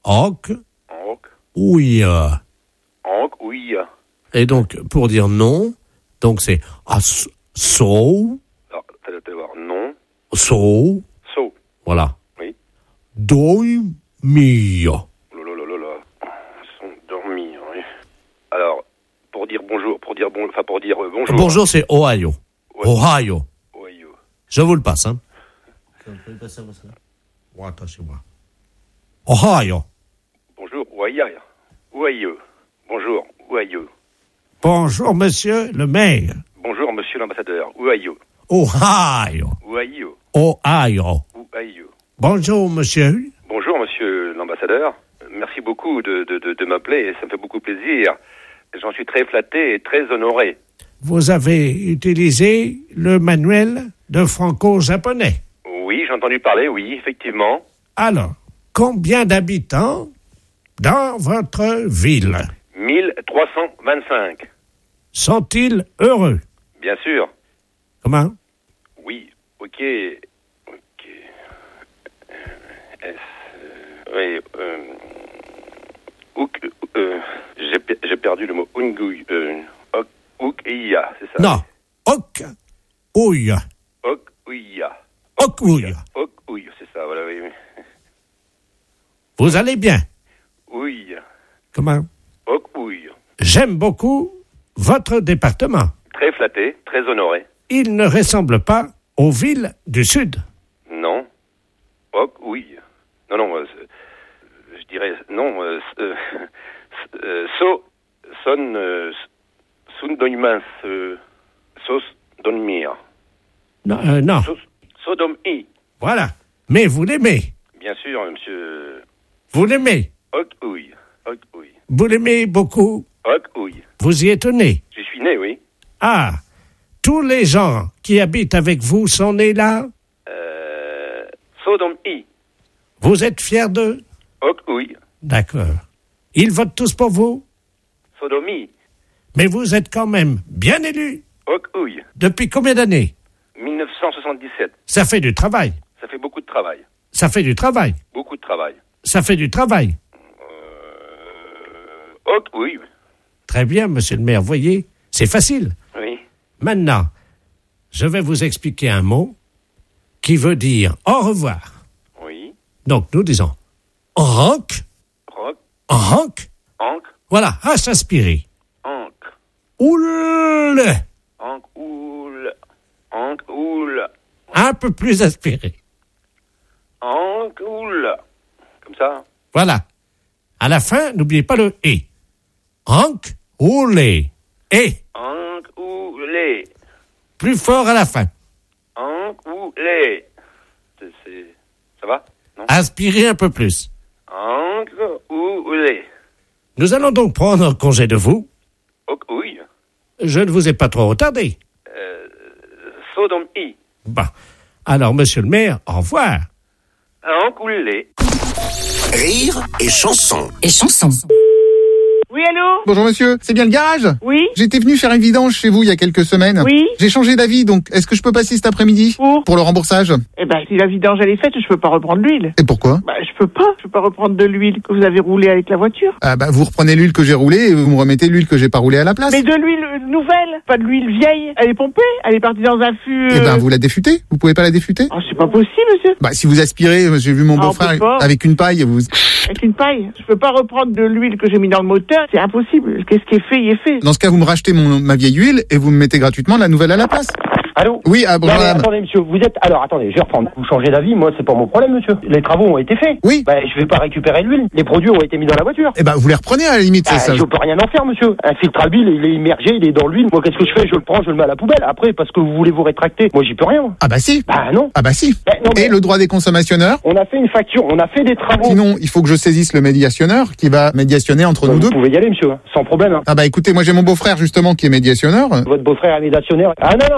Ok. Ok. Oui. Ok, oui. Et donc, pour dire non, donc c'est so. Alors, fallait voir. Non. So. So. Voilà. Oui. Dormir. Lololololo. Ils sont dormis, oui. Alors, pour dire bonjour, bonjour. Bonjour, c'est Ohio. Ouais. Ohio. Ohio. Je vous le passe, hein. Attachez-moi. Ohio. Bonjour, Ohio. Bonjour, Ohio. Bonjour, monsieur le maire. Bonjour, monsieur l'ambassadeur. Ohio. Ohio. Ohio. Ohio. Ohio. Bonjour, monsieur. Bonjour, monsieur l'ambassadeur. Merci beaucoup de m'appeler. Ça me fait beaucoup plaisir. J'en suis très flatté et très honoré. Vous avez utilisé le manuel de franco-japonais. Oui, j'ai entendu parler, oui, effectivement. Alors, combien d'habitants dans votre ville 1325. sont-ils heureux? Bien sûr. Comment? Oui, ok. Oui, j'ai perdu le mot Ungui. Iya, c'est ça? Non. Ok-ouya. Iya. Ok-ouya. Oui, c'est ça, voilà, oui. Vous allez bien? Oui. Comment? Oui. J'aime beaucoup votre département. Très flatté, très honoré. Il ne ressemble pas aux villes du Sud. Non. Oui. Non, je dirais non. Sun doimans, sos dormir. Non. Sodom i. Voilà. Mais vous l'aimez. Bien sûr, monsieur. Vous l'aimez. Oui. Vous l'aimez beaucoup. Oui. Vous y êtes né. Je suis né, oui. Ah. Tous les gens qui habitent avec vous sont nés là. Sodom i. Vous êtes fiers d'eux. Oui. D'accord. Ils votent tous pour vous. Sodomie. Mais vous êtes quand même bien élu. Oui. Depuis combien d'années? 1977. Ça fait du travail. Ça fait beaucoup de travail. Ça fait du travail. Beaucoup de travail. Ça fait du travail. Oui. Très bien, monsieur le maire. Voyez, c'est facile. Oui. Maintenant, je vais vous expliquer un mot qui veut dire au revoir. Oui. Donc, nous disons rock. Rock. Voilà, à s'inspirer. Oule. Oule. Un peu plus aspiré. Oule. Comme ça. Voilà. À la fin, n'oubliez pas le et. Oule. Et. Oule. Plus fort à la fin. Oule. Ça va? Non? Aspirez un peu plus. Oule. Nous allons donc prendre congé de vous. Oui. Je ne vous ai pas trop retardé. Sodom i. Bon. Alors, monsieur le maire, au revoir. Oule. Rire et chanson. Oui, allô? Bonjour monsieur, c'est bien le garage? Oui? J'étais venu faire une vidange chez vous il y a quelques semaines. Oui? J'ai changé d'avis, donc est-ce que je peux passer cet après-midi? Pour le remboursage? Eh ben, si la vidange elle est faite, je peux pas reprendre l'huile. Et pourquoi? Je peux pas reprendre de l'huile que vous avez roulée avec la voiture. Ah vous reprenez l'huile que j'ai roulée et vous me remettez l'huile que j'ai pas roulée à la place. Mais de l'huile nouvelle, pas de l'huile vieille. Elle est pompée, elle est partie dans un fût... vous la défutez? Vous pouvez pas la défuter? Oh, c'est pas possible, monsieur. Si vous aspirez, j'ai vu mon on beau-frère peut pas. avec une paille, vous... Avec une paille. Je peux pas reprendre de l'huile que j'ai mis dans le moteur, c'est impossible. Qu'est-ce qui est fait, il est fait. Dans ce cas, vous me rachetez ma vieille huile et vous me mettez gratuitement la nouvelle à la place. Allô? Oui, bonjour Non, mais madame. attendez, monsieur, vous êtes... Alors, attendez, je vais reprendre. Vous changez d'avis, moi, c'est pas mon problème, monsieur. Les travaux ont été faits. Oui. Je vais pas récupérer l'huile. Les produits ont été mis dans la voiture. Vous les reprenez à la limite, c'est ça. Je peux rien en faire, monsieur. Un filtre à huile, il est immergé, il est dans l'huile. Moi, qu'est-ce que je fais? Je le prends, je le mets à la poubelle. Après, parce que vous voulez vous rétracter. Moi, j'y peux rien, moi. Si. Non. Si. Non, mais... Et le droit des consommateurs? On a fait une facture, on a fait des travaux. Sinon, il faut que je saisisse le médiationneur qui va médiationner entre nous deux. Vous pouvez y aller, monsieur, sans problème. Écoutez, moi j'ai mon beau-frère justement qui est médiationneur. Votre beau-frère est médiationneur. Non, mais attendez,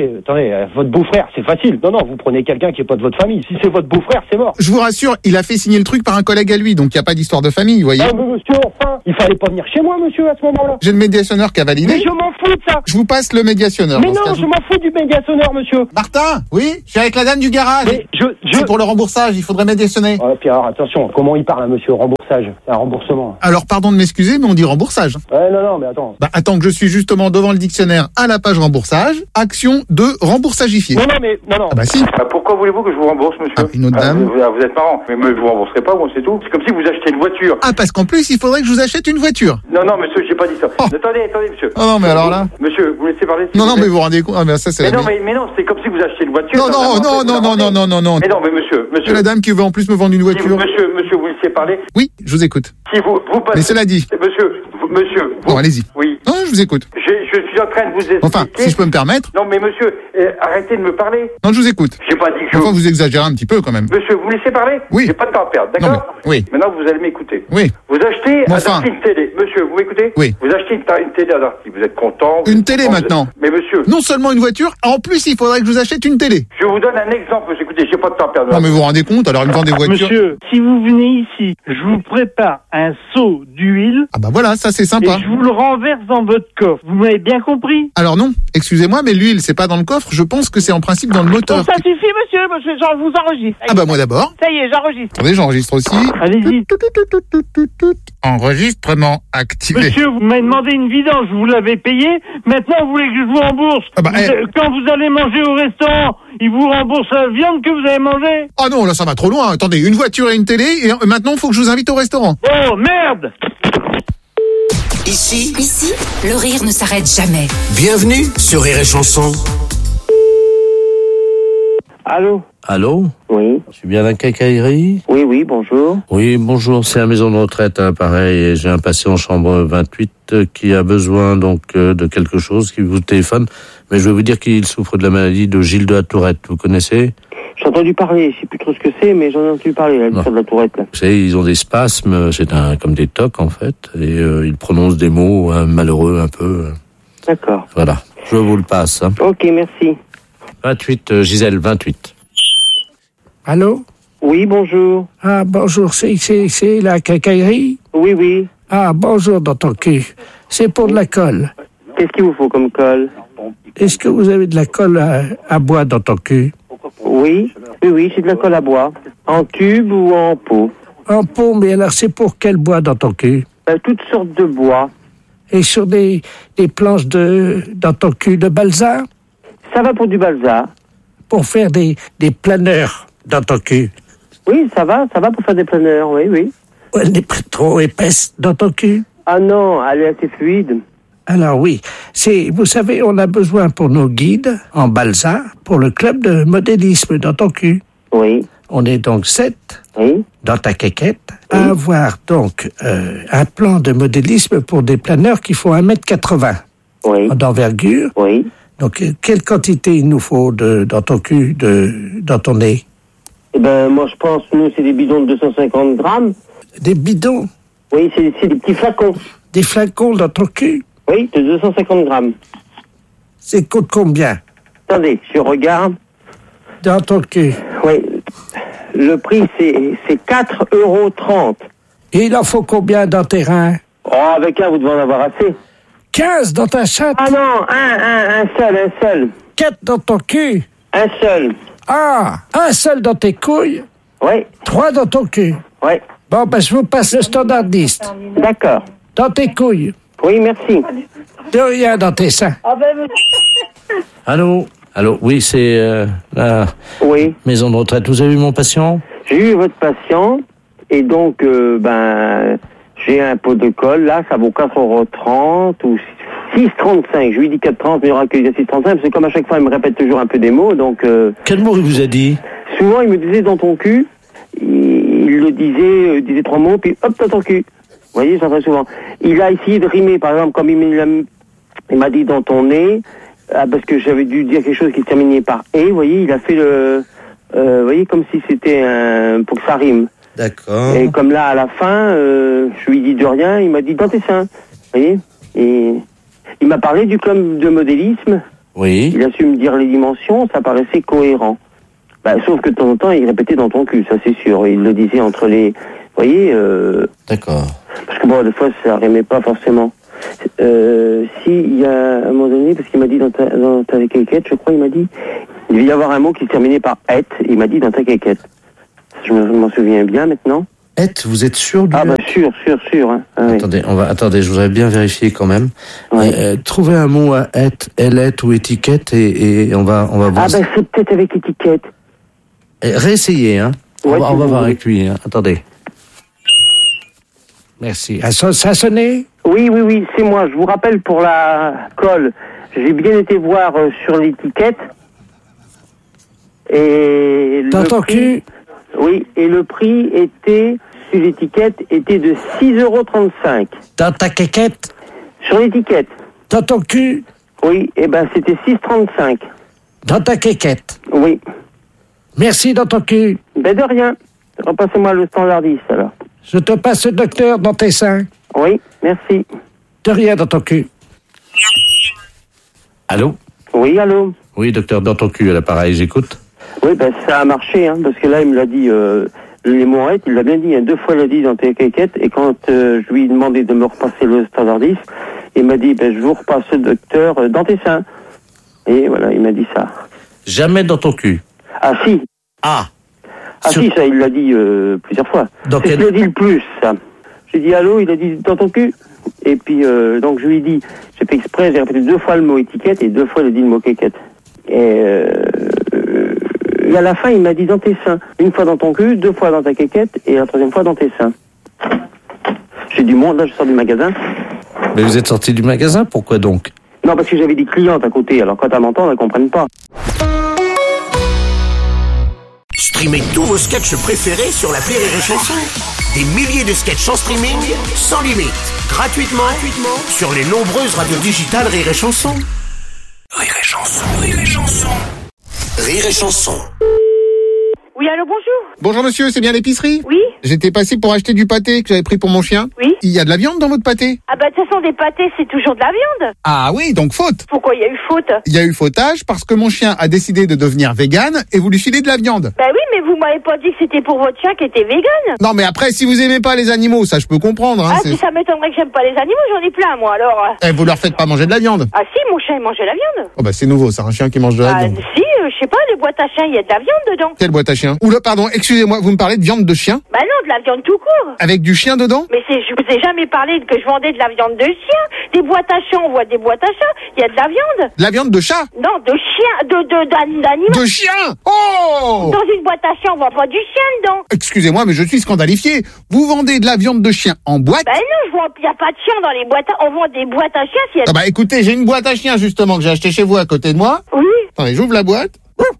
attendez, votre beau-frère, c'est facile. Non, vous prenez quelqu'un qui est pas de votre famille. Si c'est votre beau-frère, c'est mort. Je vous rassure, il a fait signer le truc par un collègue à lui, donc il n'y a pas d'histoire de famille, vous voyez. Non, mais monsieur, enfin, il fallait pas venir chez moi, monsieur, à ce moment-là. J'ai le médiationneur qui a validé. Mais je m'en fous de ça. Je vous passe le médiationneur. Mais non, je m'en fous du médiationneur, monsieur. Martin, oui, je suis avec la dame du garage. Mais C'est pour le remboursage, il faudrait médiationner. Oh, puis alors, attention, comment il parle, monsieur, remboursage, c'est un remboursement. Alors, pardon de m'excuser, mais on dit remboursage. Ouais, non, mais attends. Bah, attends que je suis justement devant le dictionnaire à la page remboursage, action de remboursagifier. Non. Ah bah si. Pourquoi voulez-vous que je vous rembourse, monsieur? Ah, une autre dame. Vous êtes marrant. Mais je vous rembourserai pas, moi, c'est tout. C'est comme si vous achetez une voiture. Ah, parce qu'en plus, il faudrait que je vous achète une voiture. Non, monsieur, j'ai pas dit ça. Oh. Attendez, monsieur. Oh non, mais alors là. Monsieur, vous me laissez parler? Non, mais vous vous rendez compte. Ah, mais ça, c'est mais la non, mais non, c'est comme si vous achetez une voiture. Non. Mais non, mais monsieur. C'est la dame qui veut en plus me vendre une voiture. Monsieur, vous me laissez parler? Oui, je vous écoute. Si vous passez... Mais cela dit. Monsieur. Bon, allez-y. Oui. Non, je vous écoute. Je suis en train de vous expliquer. Enfin, si je peux me permettre. Non, mais monsieur, arrêtez de me parler. Non, je vous écoute. J'ai pas dit que Enfin, vous exagérez un petit peu quand même. Monsieur, vous me laissez parler? Oui. J'ai pas de temps à perdre, d'accord? Non, mais... Oui. Maintenant, vous allez m'écouter. Oui. Vous achetez Enfin. une télé. Monsieur, vous m'écoutez? Oui. Vous achetez une télé à Darty. Vous êtes content? Une télé maintenant. Mais monsieur. Non seulement une voiture, en plus, il faudrait que je vous achète une télé. Je vous donne un exemple. Écoutez, j'ai pas de temps à perdre. Non, mais vous vous rendez compte, alors il me vend des voitures. Monsieur, si vous venez ici, je vous prépare un seau d'huile. Ah bah voilà, ça c'est sympa. Et je vous le renverse dans votre coffre. Vous m'avez bien compris? Alors non, excusez-moi, mais l'huile, c'est pas dans le coffre, je pense que c'est en principe dans le moteur. Bon, ça suffit, monsieur, je vous enregistre. Ah bah moi d'abord. Ça y est, j'enregistre. Attendez, j'enregistre aussi. Allez-y. Enregistrement activé. Monsieur, vous m'avez demandé une vidange, vous l'avez payée. Maintenant, vous voulez que je vous rembourse. Ah bah, Quand vous allez manger au restaurant, ils vous remboursent la viande que vous avez mangée. Ah non, là ça va trop loin. Attendez, une voiture et une télé, et maintenant il faut que je vous invite au restaurant. Oh, merde! Ici, le rire ne s'arrête jamais. bienvenue sur Rire et Chanson. Allô? Oui. Je suis bien à la quincaillerie? Oui, bonjour. Oui, bonjour, c'est la maison de retraite, hein, pareil, et j'ai un patient en chambre 28 qui a besoin donc de quelque chose, qui vous téléphone, mais je vais vous dire qu'il souffre de la maladie de Gilles de la Tourette, vous connaissez? J'ai entendu parler, je sais plus trop ce que c'est, mais j'en ai entendu parler, l'histoire de la Tourette, là. Vous savez, ils ont des spasmes, c'est comme des tocs en fait, et ils prononcent des mots malheureux un peu. D'accord. Voilà, je vous le passe. Hein. Ok, merci. 28, Gisèle, 28. Allô? Oui, bonjour. Ah, bonjour, c'est la quincaillerie? Oui. Ah, bonjour, dans ton cul. C'est pour de la colle. Qu'est-ce qu'il vous faut comme colle? Est-ce que vous avez de la colle à bois dans ton cul? Oui, c'est de la colle à bois. En tube ou en pot? En pot, mais alors c'est pour quel bois dans ton cul? Toutes sortes de bois. Et sur des planches dans ton cul de balsa? Ça va pour du balsa. Pour faire des planeurs dans ton cul? Oui, ça va pour faire des planeurs, oui. Elle n'est pas trop épaisse dans ton cul? Ah non, elle est assez fluide. Alors oui, vous savez, on a besoin pour nos guides en balsa, pour le club de modélisme dans ton cul. Oui. On est donc 7 dans ta quéquette à avoir donc un plan de modélisme pour des planeurs qui font 1m80 d'envergure. Oui. Donc, quelle quantité il nous faut dans ton cul, dans ton nez? Eh ben, moi, je pense, nous, c'est des bidons de 250 grammes. Des bidons? Oui, c'est des petits flacons. Des flacons dans ton cul? Oui, de 250 grammes. C'est coûte combien? Attendez, je regarde. Dans ton cul? Oui. Le prix, c'est 4,30 €. Et il en faut combien dans tes reins? Oh, avec un, vous devez en avoir assez. 15 dans ta chatte? Ah non, un seul. 4 dans ton cul? Un seul. Ah, un seul dans tes couilles? Oui. 3 dans ton cul? Oui. Bon, ben, je vous passe le standardiste. D'accord. Dans tes couilles? Oui, merci. De rien dans tes seins. Allô, oui, c'est la maison de retraite. Vous avez vu mon patient? J'ai eu votre patient, et donc, j'ai un pot de colle, là, ça vaut 4,30 € ou 6,35 €. Je lui dis 4,30 €, mais il n'y aura que 6,35 €, parce que comme à chaque fois, il me répète toujours un peu des mots, donc... Quel mot il vous a dit? Souvent, il me disait dans ton cul, il le disait 3 mots, puis hop, dans ton cul. Vous voyez, ça fait souvent. Il a essayé de rimer, par exemple, comme il m'a dit dans ton nez, parce que j'avais dû dire quelque chose qui se terminait par « et », vous voyez, il a fait vous voyez, comme si c'était pour que ça rime. D'accord. Et comme là, à la fin, je lui dis de rien, il m'a dit « dans tes seins ». Vous voyez. Et il m'a parlé du club de modélisme Oui. Il a su me dire les dimensions, ça paraissait cohérent. Sauf que de temps en temps, il répétait dans ton cul, ça c'est sûr. Il le disait entre les... Vous voyez D'accord. Parce que bon, des fois, ça rimait pas forcément. Si, il y a un moment donné, parce qu'il m'a dit dans ta quéquette, je crois, il m'a dit, il devait y avoir un mot qui se terminait par « et », il m'a dit dans ta quéquette. Je m'en souviens bien maintenant. Et, vous êtes sûr du... Ah sûr. Hein. Ah, attendez, attendez, je voudrais bien vérifier quand même. Ouais. Trouvez un mot à et, elle ou étiquette et on va voir. Ah c'est peut-être avec étiquette. Réessayez, hein. Ouais, on va voir avec lui, hein. Attendez. Merci. Ça a sonné? Oui, c'est moi. Je vous rappelle pour la colle, j'ai bien été voir sur l'étiquette. Et dans ton cul? Oui, et le prix était, sur l'étiquette, était de 6,35 €. Dans ta quéquette? Sur l'étiquette. Dans ton cul? Oui, c'était 6,35 €. Dans ta quéquette? Oui. Merci dans ton cul. De rien. Repassez-moi le standardiste, alors. Je te passe le docteur dans tes seins. Oui, merci. De rien dans ton cul. Allô? Oui, allô? Oui, docteur, dans ton cul, à l'appareil, j'écoute. Oui, ça a marché, hein, parce que là, il me l'a dit, les morettes, il l'a bien dit, hein, 2 fois il l'a dit dans tes quéquettes, et quand je lui ai demandé de me repasser le standardiste, il m'a dit, je vous repasse le docteur dans tes seins. Et voilà, il m'a dit ça. Jamais dans ton cul? Ah, si. Ah. Si, ça, il l'a dit plusieurs fois. Donc, c'est ce qu'il a dit le plus, ça. J'ai dit allô, il a dit dans ton cul. Et puis, donc, je lui ai dit, j'ai fait exprès, j'ai répété 2 fois le mot étiquette, et 2 fois, il a dit le mot quéquette. Et à la fin, il m'a dit dans tes seins. 1 fois dans ton cul, 2 fois dans ta quéquette, et la 3e fois dans tes seins. J'ai du monde, là, je sors du magasin. Mais vous êtes sorti du magasin, pourquoi donc? Non, parce que j'avais des clientes à côté, alors quand elles m'entendent, elles comprennent pas. Streamez tous vos sketchs préférés sur l'appli Rire et Chanson. Des milliers de sketchs en streaming, sans limite, gratuitement sur les nombreuses radios digitales Rire et Chanson. Rire et Chanson, Rire et Chanson. Rire et Chanson. Oui, allô, bonjour. Bonjour monsieur, c'est bien l'épicerie? Oui. J'étais passé pour acheter du pâté que j'avais pris pour mon chien. Oui. Il y a de la viande dans votre pâté? Ah de toute façon, des pâtés, c'est toujours de la viande. Ah oui, donc faute. Pourquoi il y a eu faute? Il y a eu fautage parce que mon chien a décidé de devenir vegan et vous lui filez de la viande. Bah oui, mais vous m'avez pas dit que c'était pour votre chien qui était vegan. Non mais après, si vous aimez pas les animaux, ça je peux comprendre. Hein, si ça m'étonnerait que j'aime pas les animaux, j'en ai plein moi alors. Vous leur faites pas manger de la viande? Ah si, mon chien il mangeait la viande. Oh bah c'est nouveau, c'est un chien qui mange de la viande. Si, je sais pas, les boîtes à chiens, il y a de la viande dedans. Quelle boîte à chien? Oula, pardon, excusez-moi, vous me parlez de viande de chien? Bah non, de la viande tout court. Avec du chien dedans? Mais je vous ai jamais parlé que je vendais de la viande de chien. Des boîtes à chiens, on voit des boîtes à chiens, il y a de la viande. De la viande de chat? Non, de chien, d'animal. De chien? Oh! Dans une boîte à chiens, on voit pas du chien dedans. Excusez-moi, mais je suis scandalifié. Vous vendez de la viande de chien en boîte? Bah non, il y a pas de chien dans les boîtes on vend des boîtes à chiens. Ah bah écoutez, j'ai une boîte à chien justement que j'ai acheté chez vous à côté de moi. Oui. Attendez, j'ouvre la boîte.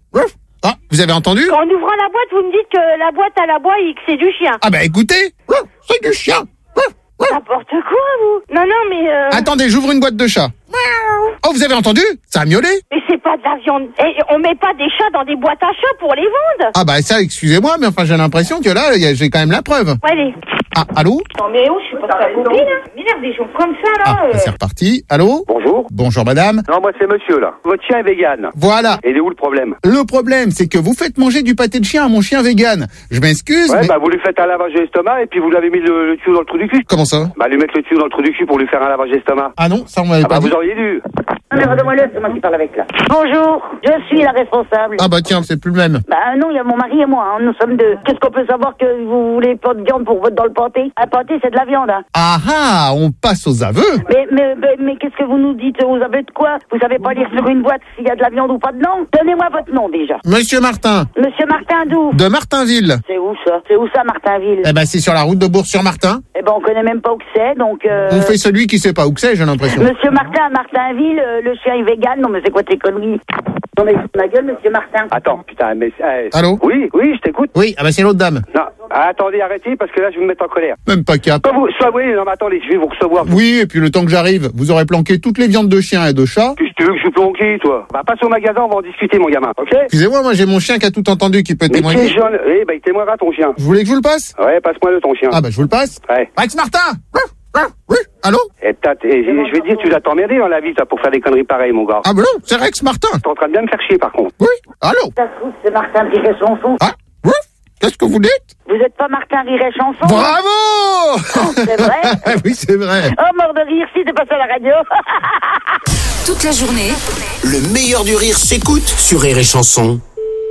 Ah, vous avez entendu? En ouvrant la boîte, vous me dites que la boîte à la boîte et que c'est du chien. Ah bah écoutez, c'est du chien. N'importe quoi, vous. Non, mais... Attendez, j'ouvre une boîte de chat. Oh, vous avez entendu? Ça a miaulé? Mais c'est pas de la viande. On met pas des chats dans des boîtes à chats pour les vendre. Ah bah ça, excusez-moi, mais enfin j'ai l'impression que là, j'ai quand même la preuve. Ouais, allez. Ah, allô? Non mais je suis pas ta copine, hein. M'énerve des gens comme ça, là. Ah, c'est reparti. Allô? Bonjour. Bonjour madame. Non, moi c'est monsieur, là. Votre chien est vegan. Voilà. Et il est où le problème? Le problème, c'est que vous faites manger du pâté de chien à mon chien vegan. Je m'excuse, Ouais, mais... bah vous lui faites un lavage d'estomac et puis vous lui avez mis le tuyau dans le trou du cul. Comment ça? Bah lui mettre le tuyau dans le trou du cul pour lui faire un lavage d'estomac. Ah non, ça on m'avait pas dit. Vous auriez dû. Non mais redonne-moi-le, c'est moi qui parle avec là. Bonjour, je suis la responsable. Ah bah tiens, c'est plus le même. Bah non, il y a mon mari et moi, hein. Nous sommes deux. Qu'est-ce qu'on peut savoir que vous voulez pas de viande pour votre dans le pâté? Un pâté, c'est de la viande, hein. Ah, on passe aux aveux. Mais qu'est-ce que vous nous dites? Aux aveux de quoi? Vous savez pas lire sur une boîte s'il y a de la viande ou pas dedans? Donnez-moi votre nom déjà. Monsieur Martin. Monsieur Martin d'où? De Martinville. C'est où ça? C'est où ça, Martinville? Eh ben c'est sur la route de Bourg-sur-Martin. Eh ben on connaît même pas où que c'est, donc... On fait celui qui sait pas où que c'est, j'ai l'impression. Monsieur Martin à Martinville, le chien est vegan. Non mais c'est quoi tes conneries? Non mais ma gueule, monsieur Martin. Attends, putain, mais... Allô? Oui, je t'écoute. Oui, ah bah c'est l'autre dame. Non, attendez, arrêtez, parce que là je vais me mettre en colère. Même pas cap. Oui, non mais attendez, je vais vous recevoir. Oui, et puis le temps que j'arrive, vous aurez planqué toutes les viandes de chien et de chat. Qu'est-ce que tu veux que je planque, toi? Bah passe au magasin, on va en discuter, mon gamin, ok? Excusez-moi, moi j'ai mon chien qui a tout entendu, qui peut témoigner. Mais il témoignera ton chien. Vous voulez que je vous le passe? Ouais, passe-moi le ton chien. Ah bah je vous le passe. Ouais. Max Martin! Oui, allô? Je vais dire, tu dois t'emmerder dans la vie, toi, pour faire des conneries pareilles, mon gars. Ah ben non, c'est Rex Martin. T'es en train de bien me faire chier, par contre. Oui, allô? Ça se trouve, c'est Martin Riret-Chanson. Ah, oui? Qu'est-ce que vous dites? Vous êtes pas Martin Riret-Chanson? Bravo! Oh, c'est vrai? Oui, c'est vrai. Oh, mort de rire, si t'es passé à la radio. Toute la journée, Le meilleur du rire s'écoute sur Rire et Chanson.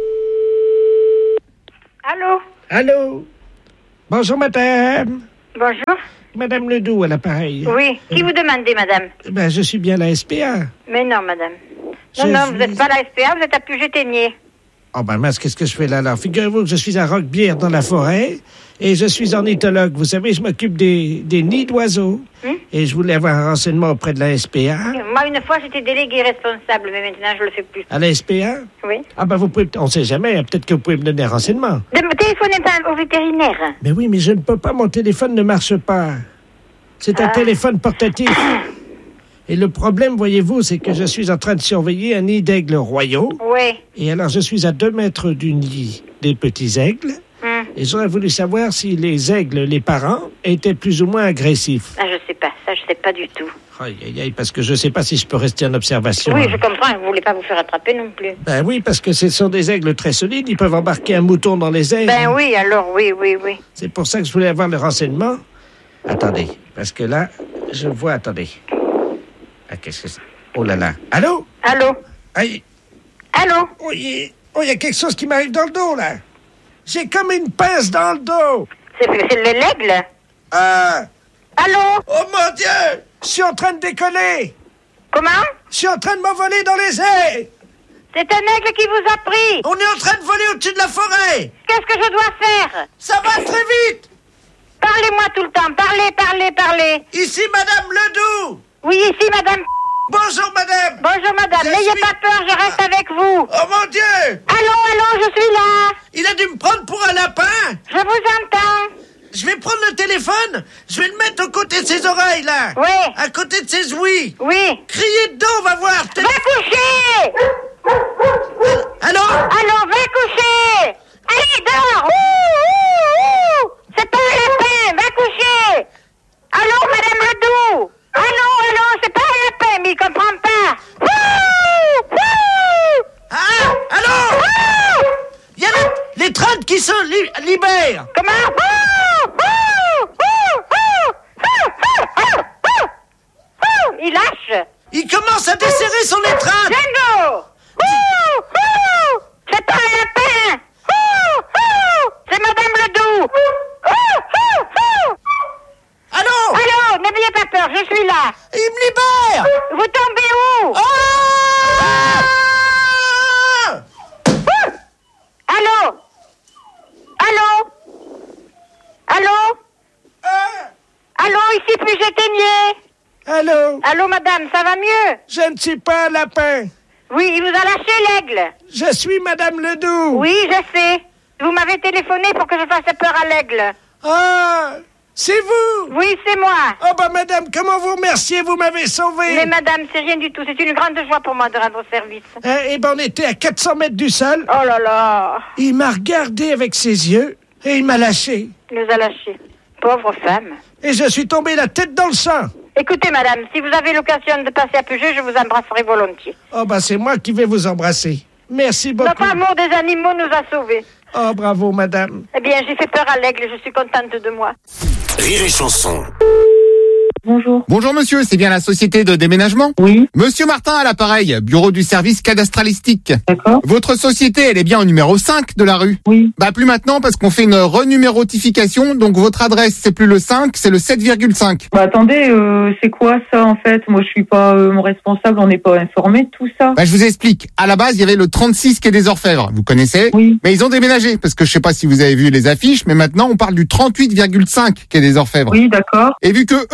Allô? Allô? Bonjour, madame. Bonjour. Madame Ledoux, à l'appareil. Oui. Qui vous demandez, madame? Ben, je suis bien la SPA. Mais non, madame. Je Non, suis- vous n'êtes pas la SPA, vous êtes à Puget-Ténier. Oh ben mince, qu'est-ce que je fais là alors? Figurez-vous que je suis à Roquebière dans la forêt et je suis ornithologue. Vous savez, je m'occupe des nids d'oiseaux. Et je voulais avoir un renseignement auprès de la SPA. Moi, une fois, j'étais déléguée responsable, mais maintenant, je le fais plus. À la SPA? Oui. Ah ben vous pouvez, on sait jamais, peut-être que vous pouvez me donner un renseignement. Ne me téléphonez pas au vétérinaire. Mais oui, mais je ne peux pas, mon téléphone ne marche pas. C'est un téléphone portatif. Et le problème, voyez-vous, c'est que je suis en train de surveiller un nid d'aigles royaux. Oui. Et alors, je suis à 2 mètres du nid des petits aigles. Et j'aurais voulu savoir si les aigles, les parents, étaient plus ou moins agressifs. Ah, je sais pas. Ça, je sais pas du tout. Aïe, aïe, aïe, parce que je sais pas si je peux rester en observation. Oui, je comprends. Vous voulez pas vous faire attraper non plus. Ben oui, parce que ce sont des aigles très solides. Ils peuvent embarquer un mouton dans les ailes. Ben oui, alors, oui. C'est pour ça que je voulais avoir le renseignement. Attendez, parce que là, je vois... Attendez. Ah, qu'est-ce que c'est? Oh là là. Allô? Allô? Aïe. Allô? Oh, il y a quelque chose qui m'arrive dans le dos, là. J'ai comme une pince dans le dos. C'est l'aigle? Allô? Oh mon Dieu! Je suis en train de décoller. Comment? Je suis en train de m'envoler dans les airs. C'est un aigle qui vous a pris. On est en train de voler au-dessus de la forêt. Qu'est-ce que je dois faire? Ça va très vite. Parlez-moi tout le temps. Parlez. Ici, Madame Ledoux. Oui, ici, madame. Bonjour, madame. Bonjour, madame. N'ayez pas peur, je reste avec vous. Oh mon Dieu! Allô, je suis là. Il a dû me prendre pour un lapin. Je vous entends. Je vais prendre le téléphone, je vais le mettre aux côtés de ses oreilles, là. Oui. À côté de ses ouïes. Oui. Criez dedans, on va voir. Va coucher. Allô? Va coucher. Allez, dehors. Ouh. C'est pas un lapin, va coucher. Allô, madame Ledoux. Allô, c'est pas un lapin, mais il comprend pas. Ah, allô? Il y a les trains qui se libèrent. Comment? Il lâche. Il commence à desserrer son étreinte. Django. C'est pas un lapin. C'est madame Ledoux. Allô, n'ayez pas peur, je suis là. Il me libère. Vous tombez où? Allô, ici Puget-Ténier. Allô, madame, ça va mieux? Je ne suis pas un lapin. Oui, il vous a lâché l'aigle. Je suis Madame Ledoux. Oui, je sais. Vous m'avez téléphoné pour que je fasse peur à l'aigle. Ah, c'est vous? Oui, c'est moi. Oh, bah, madame, comment vous remercier? Vous m'avez sauvé. Mais madame, c'est rien du tout. C'est une grande joie pour moi de rendre service. Eh ben, on était à 400 mètres du sol. Oh là là. Il m'a regardé avec ses yeux et il m'a lâché. Il nous a lâchés. Pauvre femme. Et je suis tombé la tête dans le sang. Écoutez, madame, si vous avez l'occasion de passer à Puget, je vous embrasserai volontiers. Oh, bah, c'est moi qui vais vous embrasser. Merci beaucoup. Notre amour des animaux nous a sauvés. Oh, bravo, madame. Eh bien, j'ai fait peur à l'aigle et je suis contente de moi. Rire et Chanson. Bonjour. Bonjour monsieur, c'est bien la société de déménagement? Oui. Monsieur Martin à l'appareil, bureau du service cadastralistique. D'accord. Votre société, elle est bien au numéro 5 de la rue? Oui. Bah plus maintenant parce qu'on fait une renumérotification, donc votre adresse c'est plus le 5, c'est le 7,5. Bah attendez, c'est quoi ça en fait? Moi je suis pas mon responsable, on n'est pas informé de tout ça. Bah je vous explique. À la base, il y avait le 36 quai des Orfèvres, vous connaissez? Oui. Mais ils ont déménagé parce que je sais pas si vous avez vu les affiches, mais maintenant on parle du 38,5 quai des Orfèvres. Oui, d'accord. Et vu que eux, ils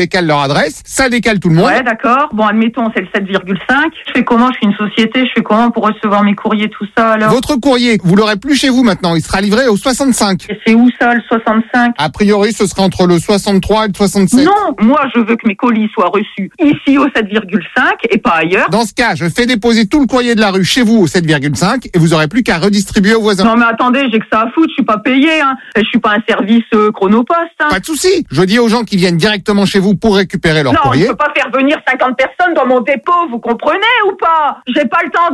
décalent leur adresse, ça décale tout le monde. Ouais, d'accord. Bon, admettons, c'est le 7,5. Je fais comment? Je suis une société, je fais comment pour recevoir mes courriers, tout ça, alors? Votre courrier, vous l'aurez plus chez vous maintenant, il sera livré au 65. Et c'est où ça, le 65? A priori, ce sera entre le 63 et le 67. Non, moi, je veux que mes colis soient reçus ici au 7,5 et pas ailleurs. Dans ce cas, je fais déposer tout le courrier de la rue chez vous au 7,5 et vous aurez plus qu'à redistribuer aux voisins. Non mais attendez, j'ai que ça à foutre, je suis pas payé, hein. Je suis pas un service Chronopost, hein. Pas de souci. Je dis aux gens qui viennent directement chez vous pour récupérer leur courrier. Non, je peux pas faire venir 50 personnes dans mon dépôt, vous comprenez ou pas? J'ai pas le temps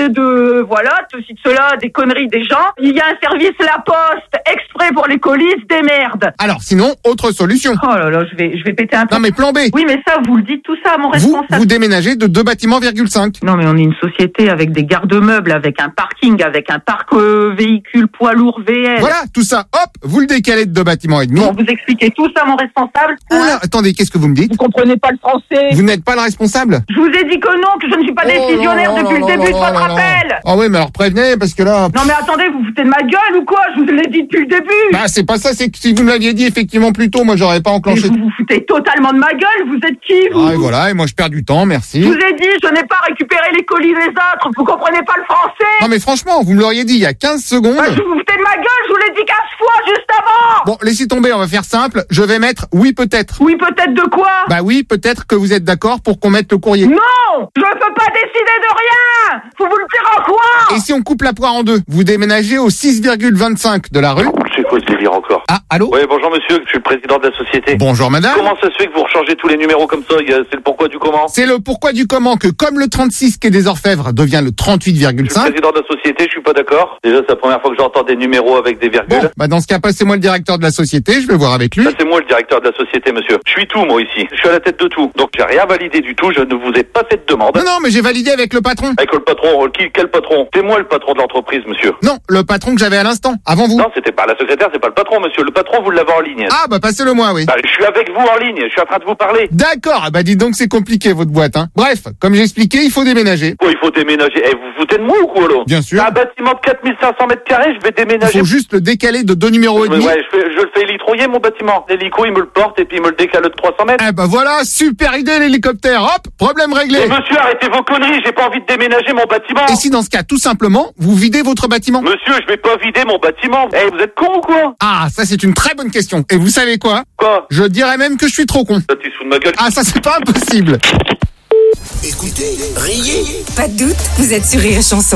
voilà, ceci de cela, des conneries des gens. Il y a un service La Poste exprès pour les colis, des merdes. Alors sinon, autre solution. Oh là là, je vais péter un peu. Non mais plan B. Oui mais ça, vous le dites tout ça à mon responsable. Vous déménagez de 2 bâtiments,5. Non mais on est une société avec des garde-meubles, avec un parking, avec un parc véhicule poids lourd VL. Voilà, tout ça, hop, vous le décalez de 2 bâtiments et demi. Bon, vous expliquez tout ça à mon responsable. Oula, attendez, qu'est-ce que vous me dites? Vous comprenez pas le français. Vous n'êtes pas le responsable? Je vous ai dit que non, que je ne suis pas décisionnaire depuis le début de votre appel. Ah oui, mais alors prévenez, parce que là... Non mais attendez, vous foutez de ma gueule ou quoi? Je vous l'ai dit depuis le début. Bah c'est pas ça, c'est que si vous me l'aviez dit effectivement plus tôt, moi j'aurais pas enclenché. Mais vous foutez totalement de ma gueule, vous êtes qui vous? Ah et voilà, et moi je perds du temps, merci. Je vous ai dit, je n'ai pas récupéré les colis des autres, vous comprenez pas le français? Non mais franchement, vous me l'auriez dit il y a 15 secondes. Bah, je vous foutez de ma gueule, je vous l'ai dit 15 fois juste avant. Bon, laissez tomber, on va faire simple, je vais mettre oui peut-être. Oui peut-être de quoi? Bah oui, peut-être que vous êtes d'accord pour qu'on mette le courrier. Non, je peux pas décider de rien. Faut vous le dire en quoi? Et si on coupe la poire en deux, vous déménagez au 6,25 de la rue. C'est quoi ce délire encore? Ah, allô? Oui, bonjour monsieur, je suis le président de la société. Bonjour madame. Comment ça se fait que vous rechangez tous les numéros comme ça? C'est le pourquoi du comment? C'est le pourquoi du comment que comme le 36 quai des Orfèvres devient le 38,5. Je suis le président de la société, je suis pas d'accord. Déjà, c'est la première fois que j'entends des numéros avec des virgules. Bon, bah dans ce cas, passez-moi le directeur de la société, je vais voir avec lui. C'est moi le directeur de la société, monsieur. Je suis tout, moi, ici. Je suis à la tête de tout. Donc, j'ai rien validé du tout, je ne vous ai pas fait de demande. Non, mais j'ai validé avec le patron. Avec le patron, quel patron? C'est moi le patron de l'entreprise, monsieur. Non, le patron que j'avais à l'instant, avant vous. Non, c'était pas la secrétaire, c'est pas le patron, monsieur. Le patron, vous l'avez en ligne. Ah, bah passez-le moi, oui. Bah, je suis avec vous en ligne, je suis en train de vous parler. D'accord, bah dites donc c'est compliqué votre boîte, hein. Bref, comme j'ai expliqué, il faut déménager. Oh, il faut déménager. Eh, vous vous foutez de moi ou quoi, là? Bien sûr. Un bâtiment de 4500 mètres carrés, je vais déménager. Il faut juste le décaler de 2 numéros et demi. Ouais, je le fais litroyer, mon bâtiment. L'hélico, il me le porte et puis il me le décale de 300 mètres. Eh bah voilà, super idée l'hélicoptère, hop, problème réglé. Mais monsieur, arrêtez vos conneries, j'ai pas envie de déménager mon bâtiment. Et si dans ce cas, tout simplement, vous videz votre bâtiment? Monsieur, je vais pas vider mon bâtiment. Eh, vous êtes con ou quoi? Ah, ça c'est une très bonne question. Et vous savez quoi? Quoi? Je dirais même que je suis trop con. Toi, tu te fous de ma gueule. Ah, ça c'est pas impossible. Écoutez, riez. Pas de doute, vous êtes sur Rire et Chanson.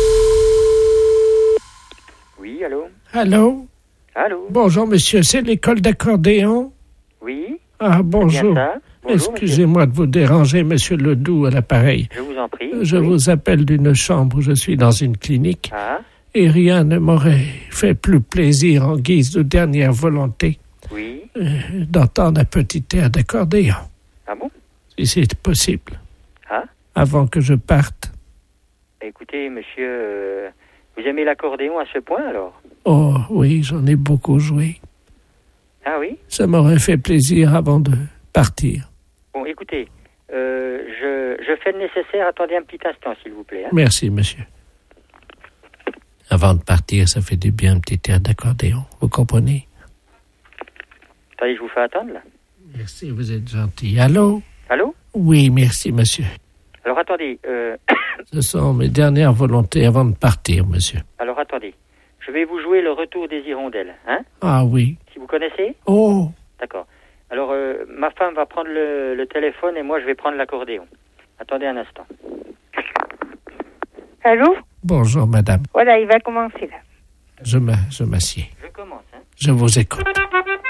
Oui, allô? Allô? Allô? Bonjour, monsieur, c'est l'école d'accordéon? Oui? Ah, bonjour. Bien ça. Bonjour, excusez-moi de vous déranger, monsieur Ledoux, à l'appareil. Je vous en prie. Je vous appelle d'une chambre, je suis dans une clinique. Ah? Et rien ne m'aurait fait plus plaisir en guise de dernière volonté Oui? d'entendre un petit air d'accordéon. Ah bon? Si c'est possible. Ah? Avant que je parte. Écoutez, monsieur, vous aimez l'accordéon à ce point, alors? Oh, oui, j'en ai beaucoup joué. Ah oui? Ça m'aurait fait plaisir avant de partir. Bon, écoutez, je fais le nécessaire. Attendez un petit instant, s'il vous plaît. Hein? Merci, monsieur. Avant de partir, ça fait du bien un petit air d'accordéon. Vous comprenez? Attendez, je vous fais attendre, là. Merci, vous êtes gentil. Allô? Allô? Oui, merci, monsieur. Alors, attendez, Ce sont mes dernières volontés avant de partir, monsieur. Alors, attendez. Je vais vous jouer le retour des hirondelles, hein? Ah oui. Si vous connaissez? Oh! D'accord. Alors, ma femme va prendre le téléphone et moi, je vais prendre l'accordéon. Attendez un instant. Allô? Bonjour, madame. Voilà, il va commencer, là. Je m'assieds. Je commence, hein? Je vous écoute.